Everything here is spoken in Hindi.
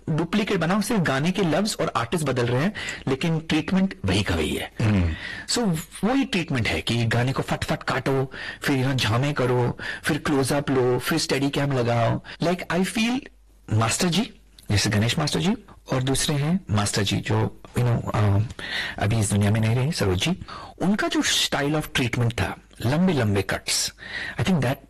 डुप्लीकेट बनाओ, सिर्फ गाने के लफ्ज और आर्टिस्ट बदल रहे हैं, लेकिन ट्रीटमेंट वही का वही है। सो वही ट्रीटमेंट है कि गाने को फटफट काटो, फिर यहाँ झामे करो, फिर क्लोजअप लो, फिर स्टेडी कैम लगाओ। लाइक आई फील मास्टर जी, जैसे गणेश मास्टर जी, और दूसरे हैं मास्टर जी जो अभी इस दुनिया में नहीं रहे, सरोज जी, उनका जो स्टाइल ऑफ ट्रीटमेंट था, लंबे लंबे कट्स, आई थिंक दैट